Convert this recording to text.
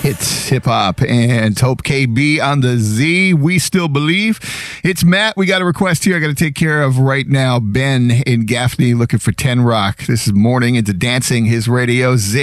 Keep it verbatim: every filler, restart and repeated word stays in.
Hits hip hop and Hope K B on the Z. We still believe. It's Matt. We got a request here I got to take care of right now. Ben in Gaffney looking for ten Rock. This is Morning into Dancing, his radio. Z.